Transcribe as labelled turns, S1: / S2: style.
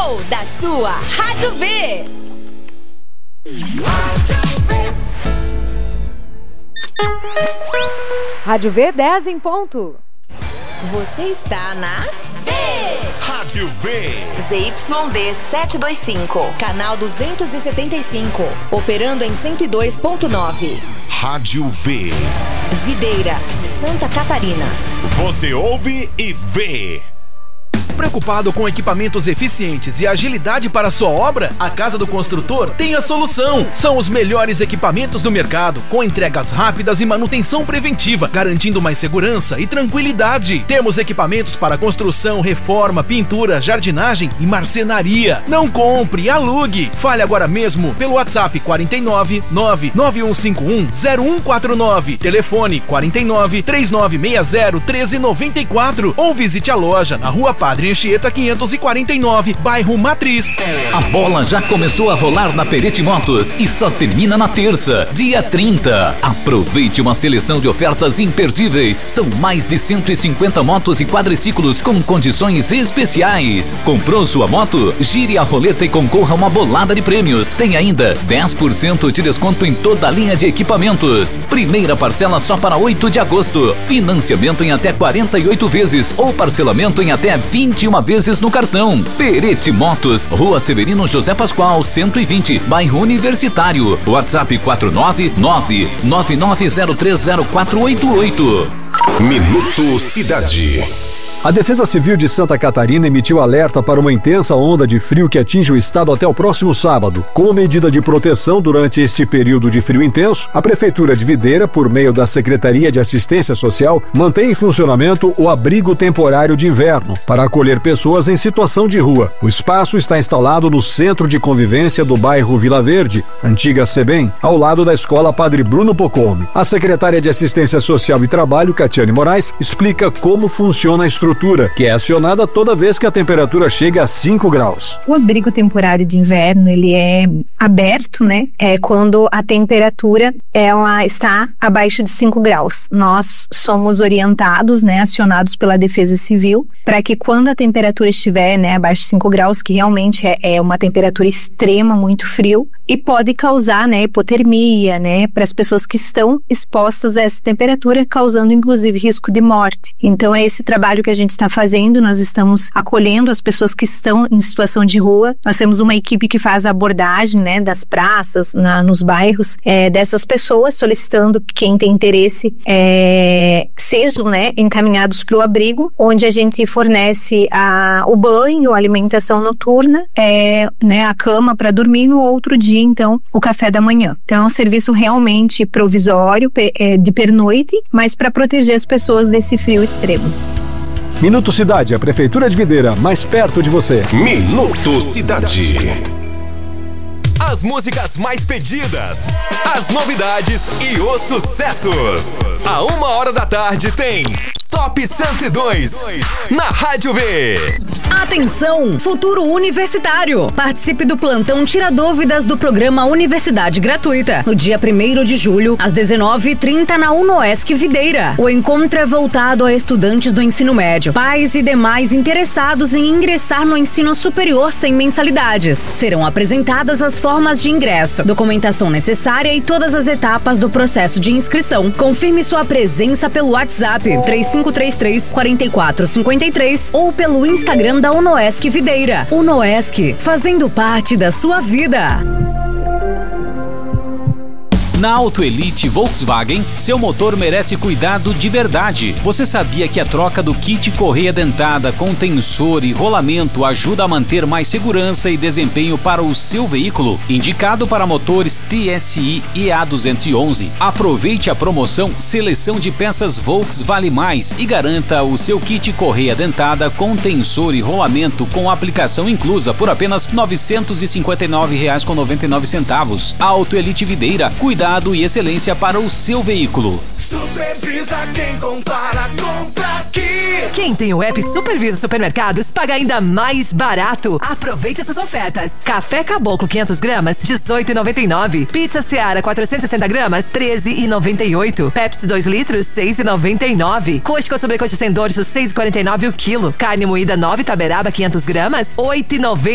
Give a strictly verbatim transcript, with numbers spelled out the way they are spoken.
S1: show da sua Rádio V.
S2: Rádio V.
S3: Rádio V, dez em ponto.
S1: Você está na V.
S2: Rádio V.
S1: Z Y D setecentos e vinte e cinco, canal duzentos e setenta e cinco, operando em cento e dois ponto nove.
S2: Rádio V.
S1: Videira, Santa Catarina.
S2: Você ouve e vê.
S4: Preocupado com equipamentos eficientes e agilidade para sua obra? A Casa do Construtor tem a solução. São os melhores equipamentos do mercado, com entregas rápidas e manutenção preventiva, garantindo mais segurança e tranquilidade. Temos equipamentos para construção, reforma, pintura, jardinagem e marcenaria. Não compre, alugue. Fale agora mesmo pelo WhatsApp quatro nove nove nove um cinco um zero um quatro nove, telefone quatro nove três nove seis zero um três nove quatro ou visite a loja na Rua Padre Anchieta quinhentos e quarenta e nove, bairro Matriz.
S5: A bola já começou a rolar na Perete Motos e só termina na terça, dia trinta. Aproveite uma seleção de ofertas imperdíveis. São mais de cento e cinquenta motos e quadriciclos com condições especiais. Comprou sua moto? Gire a roleta e concorra a uma bolada de prêmios. Tem ainda dez por cento de desconto em toda a linha de equipamentos. Primeira parcela só para oito de agosto. Financiamento em até quarenta e oito vezes ou parcelamento em até vinte e uma vezes no cartão. Perete Motos, Rua Severino José Pascoal, cento e vinte, bairro Universitário. WhatsApp quatro nove nove nove nove zero três zero quatro oito oito.
S2: Minuto Cidade.
S6: A Defesa Civil de Santa Catarina emitiu alerta para uma intensa onda de frio que atinge o estado até o próximo sábado. Como medida de proteção durante este período de frio intenso, a Prefeitura de Videira, por meio da Secretaria de Assistência Social, mantém em funcionamento o abrigo temporário de inverno para acolher pessoas em situação de rua. O espaço está instalado no Centro de Convivência do bairro Vila Verde, antiga SEBEM, ao lado da Escola Padre Bruno Pocome. A secretária de Assistência Social e Trabalho, Catiane Moraes, explica como funciona a estrutura, que é acionada toda vez que a temperatura chega a cinco graus.
S7: O abrigo temporário de inverno, ele é aberto, né? É quando a temperatura ela está abaixo de cinco graus. Nós somos orientados, né, acionados pela Defesa Civil, para que quando a temperatura estiver, né, abaixo de cinco graus, que realmente é, é uma temperatura extrema, muito frio, e pode causar, né, hipotermia, né, para as pessoas que estão expostas a essa temperatura, causando inclusive risco de morte. Então é esse trabalho que a gente está fazendo. Nós estamos acolhendo as pessoas que estão em situação de rua. Nós temos uma equipe que faz a abordagem, né, das praças, na, nos bairros, é, dessas pessoas, solicitando que quem tem interesse é, sejam, né, encaminhados para o abrigo, onde a gente fornece a, o banho, a alimentação noturna, é, né, a cama para dormir, no outro dia, então, o café da manhã. Então, é um serviço realmente provisório, é, de pernoite, mas para proteger as pessoas desse frio extremo.
S6: Minuto Cidade, a Prefeitura de Videira, mais perto de você.
S2: Minuto Cidade. As músicas mais pedidas, as novidades e os sucessos. A uma hora da tarde tem Top cento e dois na Rádio V.
S1: Atenção, futuro universitário. Participe do plantão Tira Dúvidas do programa Universidade Gratuita, no dia primeiro de julho, às dezenove e trinta, na UNOESC Videira. O encontro é voltado a estudantes do ensino médio, pais e demais interessados em ingressar no ensino superior sem mensalidades. Serão apresentadas as formas de ingresso, documentação necessária e todas as etapas do processo de inscrição. Confirme sua presença pelo WhatsApp três cinco três três, quatro quatro cinco três ou pelo Instagram da UNOESC Videira. UNOESC, fazendo parte da sua vida.
S8: Na Auto Elite Volkswagen, seu motor merece cuidado de verdade. Você sabia que a troca do kit correia dentada com tensor e rolamento ajuda a manter mais segurança e desempenho para o seu veículo? Indicado para motores T S I e A duzentos e onze. Aproveite a promoção Seleção de Peças Volks Vale Mais e garanta o seu kit correia dentada com tensor e rolamento com aplicação inclusa por apenas novecentos e cinquenta e nove reais e noventa e nove centavos. Auto Elite Videira, cuidado e excelência para o seu veículo.
S2: Supervisa quem compara, compra aqui.
S9: Quem tem o app Supervisa Supermercados paga ainda mais barato. Aproveite essas ofertas. Café Caboclo quinhentas gramas, dezoito reais e noventa e nove centavos. Pizza Seara quatrocentas e sessenta gramas, treze reais e noventa e oito centavos. Pepsi dois litros, seis reais e noventa e nove centavos. Coxa com sobrecoxa sem dorso, seis reais e quarenta e nove centavos o quilo. Carne moída nove Taberaba quinhentas gramas, oito reais e noventa